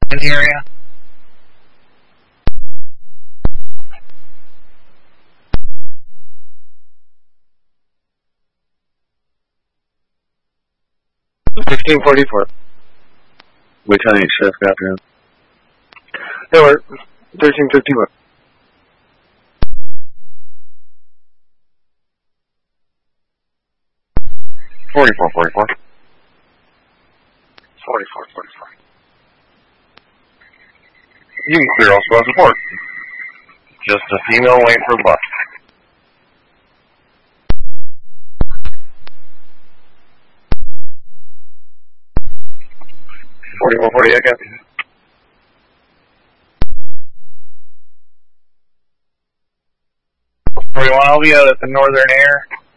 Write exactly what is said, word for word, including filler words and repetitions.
in the area? Fifteen forty-four. Which on each shift after him? They were thirteen fifty-one. Forty-four, forty-four. Forty-four, forty-four. You can clear all squad support. Just a female waiting for a bus. Forty-four, forty, I got you. Forty-one, I'll be out at the Northern Air.